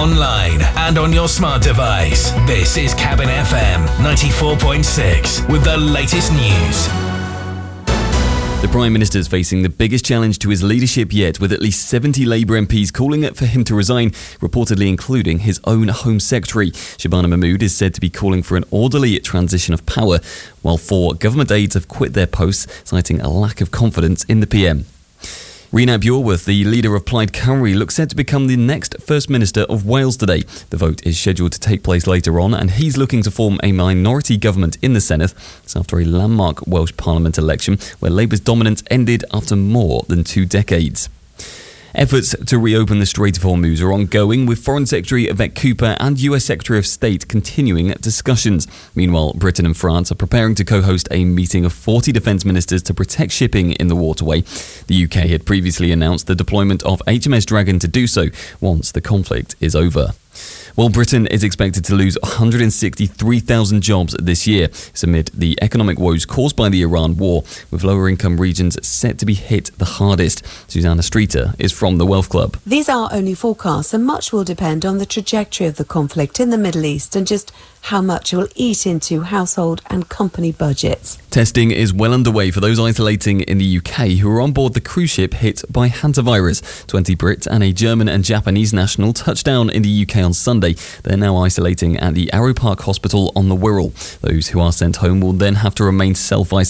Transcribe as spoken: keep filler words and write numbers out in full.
online and on your smart device. This is Cabin F M ninety-four point six with the latest news. The Prime Minister is facing the biggest challenge to his leadership yet, with at least seventy Labour M Ps calling for him to resign, reportedly including his own Home Secretary. Shabana Mahmood is said to be calling for an orderly transition of power, while four government aides have quit their posts, citing a lack of confidence in the P M. Rhys Bjorworth, the leader of Plaid Cymru, looks set to become the next First Minister of Wales today. The vote is scheduled to take place later on, and he's looking to form a minority government in the Senedd. It's after a landmark Welsh Parliament election where Labour's dominance ended after more than two decades. Efforts to reopen the Strait of Hormuz are ongoing, with Foreign Secretary Yvette Cooper and U S Secretary of State continuing discussions. Meanwhile, Britain and France are preparing to co-host a meeting of forty defence ministers to protect shipping in the waterway. The U K had previously announced the deployment of H M S Dragon to do so once the conflict is over. Well, Britain is expected to lose one hundred sixty-three thousand jobs this year. It's amid the economic woes caused by the Iran war, with lower income regions set to be hit the hardest. Susanna Streeter is from the Wealth Club. These are only forecasts, and much will depend on the trajectory of the conflict in the Middle East and just how much it will eat into household and company budgets. Testing is well underway for those isolating in the U K who are on board the cruise ship hit by hantavirus. twenty Brits and a German and Japanese national touched down in the U K on Sunday. They're now isolating at the Arrow Park Hospital on the Wirral. Those who are sent home will then have to remain self-isolated